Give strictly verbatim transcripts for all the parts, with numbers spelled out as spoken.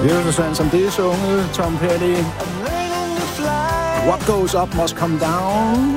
Det er jo sådan, som det er sunget, Tom Petty. What goes up must come down.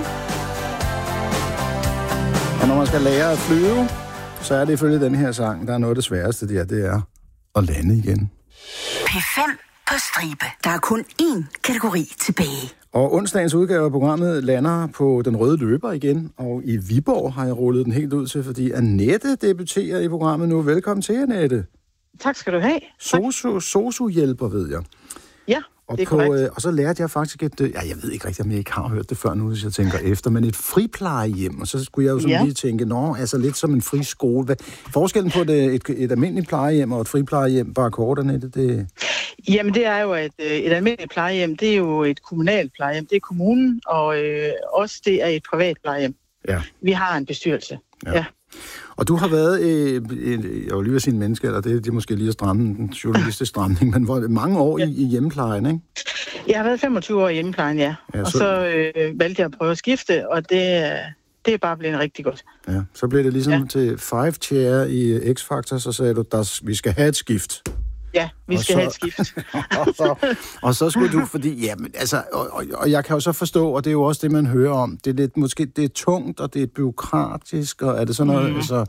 Og når man skal lære at flyve, så er det ifølge den her sang, der er noget af det sværeste, det er, det er at lande igen. P fem på stribe. Der er kun én kategori tilbage. Og onsdagens udgave af programmet lander på den røde løber igen, og i Viborg har jeg rullet den helt ud til, fordi Annette debuterer i programmet nu. Velkommen til, Annette. Tak skal du have. Sosu, sosu-hjælper, ved jeg. Ja, og det er på, korrekt. øh, og så lærte jeg faktisk et, øh, ja, jeg ved ikke rigtig, om jeg ikke har hørt det før nu, hvis jeg tænker efter, men et friplejehjem, og så skulle jeg jo sådan Ja. lige tænke, nå, altså lidt som en friskole. Hvad, forskellen på det, et, et almindeligt plejehjem og et friplejehjem, bare kort, Annette, det... Jamen det er jo, at øh, et almindeligt plejehjem, det er jo et kommunalt plejehjem. Det er kommunen, og øh, også det er et privat plejehjem. Ja. Vi har en bestyrelse. Ja. Ja. Og du har været, øh, øh, jeg vil lige vil sige en menneske, eller det, det er måske lige at stramme den journalistiske stramning, men hvor, mange år Ja. i, i hjemmeplejen, ikke? Jeg har været femogtyve år i hjemmeplejen, ja. Ja, og så- så øh, valgte jeg at prøve at skifte, og det, øh, det er bare blevet rigtig godt. Ja. Så blev det ligesom Ja. til Five Chair i X-Factor, så sagde du, der, vi skal have et skift. Ja, vi Og skal så- have et skift. og, så, og så skulle du, fordi, jamen, altså, og, og, og jeg kan jo så forstå, og det er jo også det, man hører om, det er lidt, måske, det er tungt, og det er byråkratisk, og er det sådan noget, mm. altså...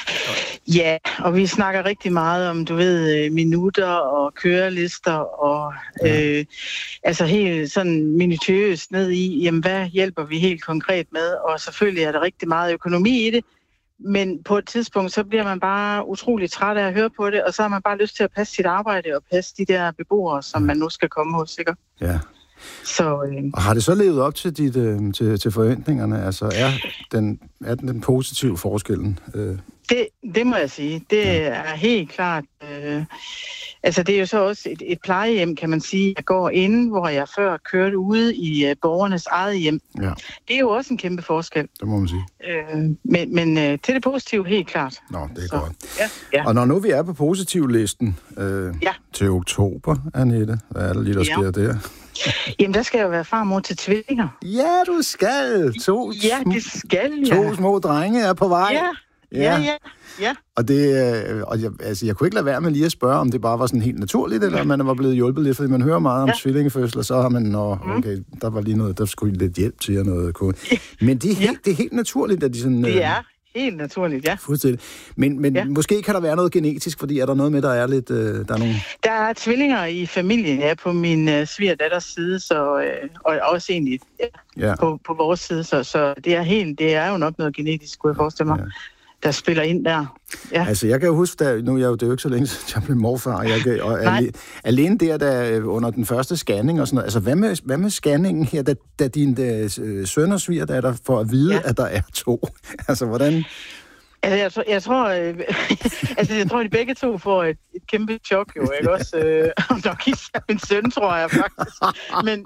Ja, og vi snakker rigtig meget om, du ved, øh, minutter og kørelister og Ja. øh, altså helt sådan minutiøst ned i, jamen hvad hjælper vi helt konkret med, og selvfølgelig er der rigtig meget økonomi i det, men på et tidspunkt, så bliver man bare utrolig træt af at høre på det, og så har man bare lyst til at passe sit arbejde og passe de der beboere, som man nu skal komme hos, ikke? Ja. Så øh, Og har det så levet op til, dit, øh, til, til forventningerne? Altså, er den, er den, den positive forskellen? Øh, det, det må jeg sige. Det er helt klart. Øh, altså det er jo så også et, et plejehjem, kan man sige, jeg går inde, hvor jeg før kørte ude i øh, borgernes eget hjem. ja, Det er jo også en kæmpe forskel. det må man sige. Øh, men men øh, til det positive, helt klart. Nå, det er Så, godt. ja, ja. Og når nu vi er på positivlisten øh, Ja. til oktober, Annette, hvad er der lige, der Ja. sker der? Jamen, der skal jeg jo være farmor til tvillinger. Ja, du skal! To, Ja, det skal jeg. to små drenge er på vej. Ja, ja, ja, ja. Og, det, øh, og jeg, altså, jeg kunne ikke lade være med lige at spørge, om det bare var sådan helt naturligt, eller om man var blevet hjulpet lidt, fordi man hører meget om ja. Ja. tvillingefødsler, så har man, nå, okay, der var lige noget, der skulle lidt hjælp til og noget. Men det er, helt, Ja. det er helt naturligt, at de sådan... Det er helt naturligt, ja. Fuldstændig. Men, men ja. Ja. måske kan der være noget genetisk, fordi er der noget med, der er lidt... Øh, der er nogle... Der er tvillinger i familien, ja, på min øh, svigerdatters side, så, øh, og også egentlig ja, Ja. på, på vores side, så, så det er helt, det er jo nok noget genetisk, skulle jeg forestille mig, Ja. ja. der spiller ind der. Ja. Altså, jeg kan jo huske, da, nu er jeg jo, det er jo ikke så længe siden, jeg blev morfar, og, jeg, kan- og Nej. alene, alene der, der under den første scanning og sådan noget, altså, hvad med, hvad med scanningen her, da, da din øh, søn og svigerdatter får at vide, ja. Ja. at der er to? Altså, hvordan... Altså, jeg, tror- jeg tror, øh, altså, jeg tror, de begge to får et, et kæmpe chok, jo, ikke også? Øh, og nok især min søn, tror jeg faktisk. Men,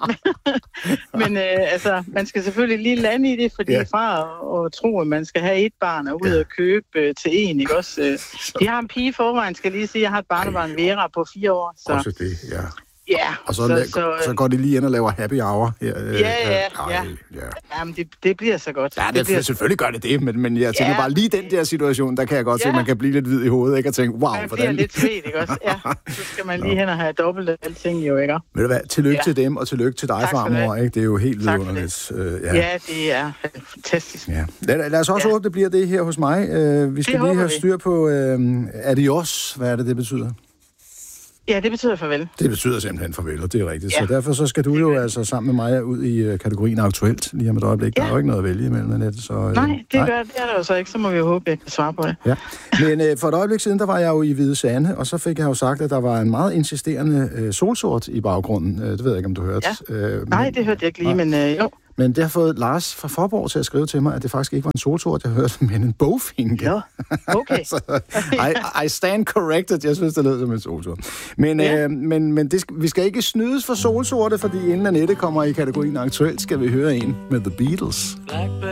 men øh, altså, man skal selvfølgelig lige lande i det, fordi Ja. ja. fra at, at tro, at man skal have et barn og ud Ja. og købe øh, til en, ikke også? Øh, de har en pige i forvejen, skal jeg lige sige. Jeg har et barnebarn, Vera, på fire år. Så Også det, ja. ja, Og så, så, så, så går de lige ind og laver happy hour. Her, øh, Ja, ja, ej, ja. ja. jamen, det, det bliver så godt. Ja, det, det bliver det selvfølgelig gør det det, men, men jeg tænker Ja. bare lige den der situation, der kan jeg godt se, at Ja. man kan blive lidt hvid i hovedet, ikke? Og tænke, wow, Man bliver hvordan... lidt svedt, ikke også? Ja, så skal man lige hen og have dobbelt af alting, jo, ikke? Ved du hvad, tillykke ja. Ja. til dem, og tillykke til dig, Tak skal du farmor, have. ikke? Det er jo helt Tak for vidunderligt. Øh, Ja, ja det er fantastisk. Ja. Lad, lad os også Ja. håbe, det bliver det her hos mig. Uh, vi skal Det lige håber have vi. styr på uh, adios. Hvad er det, det betyder? Ja, det betyder farvel. Det betyder simpelthen farvel, og det er rigtigt. Ja. Så derfor så skal du jo altså sammen med mig ud i uh, kategorien aktuelt lige om et øjeblik. Ja. Der er Ja. jo ikke noget at vælge imellem, Annette. Så, uh, Nej, det, gør, det er der jo så ikke. Så må vi jo håbe, at jeg kan svare på det. Ja. Men uh, for et øjeblik siden, der var jeg jo i Hvide Sande, og så fik jeg jo sagt, at der var en meget insisterende uh, solsort i baggrunden. Uh, det ved jeg ikke, om du hørte. Ja. Uh, Nej, det hørte jeg ikke lige, men øh, jo. Men det har fået Lars fra Forborg til at skrive til mig, at det faktisk ikke var en solsort, jeg hørte, men en bogfinke. Ja, okay. Så, I, I stand corrected. Jeg synes, det lød som en solsort. Men, Ja. øh, men, men det, vi skal ikke snydes for solsorte, fordi inden Annette kommer i kategorien aktuelt, skal vi høre en med The Beatles. Blackbird